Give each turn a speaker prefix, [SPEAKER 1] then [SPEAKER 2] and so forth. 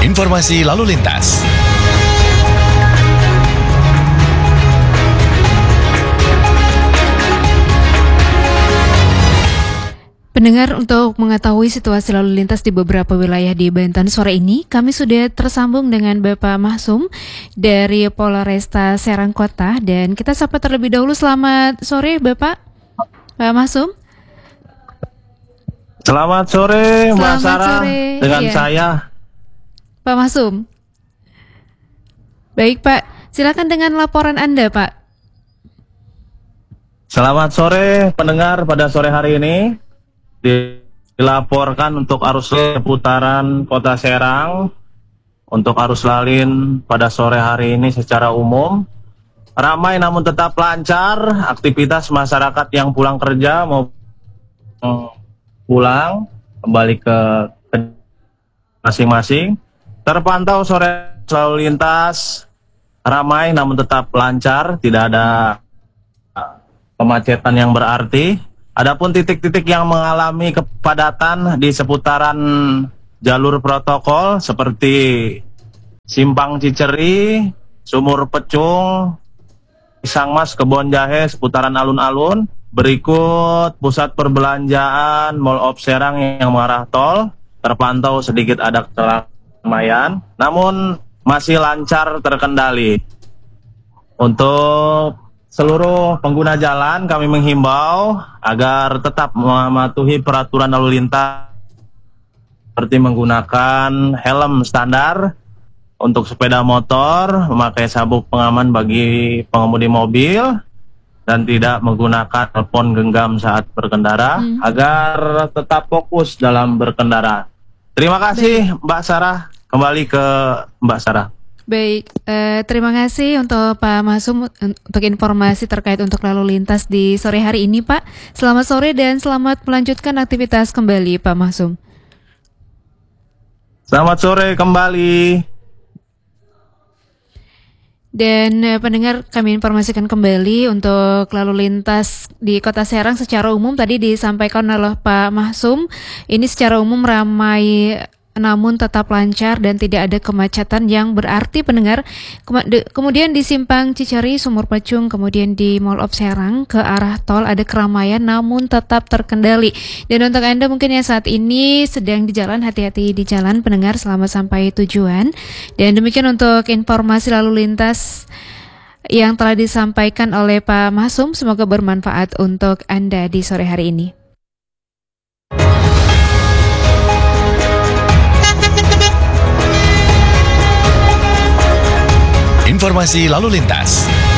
[SPEAKER 1] Informasi lalu lintas.
[SPEAKER 2] Pendengar, untuk mengetahui situasi lalu lintas di beberapa wilayah di Banten sore ini, kami sudah tersambung dengan Bapak Mahsum dari Polresta Serang Kota, dan kita sapa terlebih dahulu. Selamat sore Bapak, Pak Mahsum.
[SPEAKER 3] Selamat sore Mbak Sarah, dengan saya
[SPEAKER 2] Pak Mahsum. Baik Pak, silakan dengan laporan Anda Pak.
[SPEAKER 3] Selamat sore pendengar, pada sore hari ini dilaporkan untuk arus seputaran Kota Serang. Untuk arus lalin pada sore hari ini secara umum ramai namun tetap lancar. Aktivitas masyarakat yang pulang kerja mau pulang kembali ke masing-masing terpantau sore lalu lintas ramai namun tetap lancar, tidak ada kemacetan yang berarti. Adapun titik-titik yang mengalami kepadatan di seputaran jalur protokol seperti Simpang Ciceri, Sumur Pecung, Pisang Mas, Kebon Jahe, seputaran alun-alun. Berikut pusat perbelanjaan Mall of Serang yang mengarah tol, terpantau sedikit ada keramaian, namun masih lancar terkendali. Untuk seluruh pengguna jalan kami menghimbau agar tetap mematuhi peraturan lalu lintas seperti menggunakan helm standar untuk sepeda motor, memakai sabuk pengaman bagi pengemudi mobil, dan tidak menggunakan telepon genggam saat berkendara agar tetap fokus dalam berkendara. Terima kasih Mbak Sarah, kembali ke Mbak Sarah.
[SPEAKER 2] Baik, terima kasih untuk Pak Mahsum untuk informasi terkait untuk lalu lintas di sore hari ini Pak. Selamat sore dan selamat melanjutkan aktivitas kembali Pak Mahsum.
[SPEAKER 3] Selamat sore kembali.
[SPEAKER 2] Dan pendengar, kami informasikan kembali untuk lalu lintas di Kota Serang secara umum tadi disampaikan oleh Pak Mahsum. Ini secara umum ramai namun tetap lancar dan tidak ada kemacetan yang berarti pendengar. Kemudian di Simpang Ciceri, Sumur Pecung, kemudian di Mall of Serang ke arah tol ada keramaian namun tetap terkendali. Dan untuk Anda mungkin yang saat ini sedang di jalan, hati-hati di jalan pendengar, selamat sampai tujuan. Dan demikian untuk informasi lalu lintas yang telah disampaikan oleh Pak Mahsum, semoga bermanfaat untuk Anda di sore hari ini.
[SPEAKER 1] Informasi lalu lintas.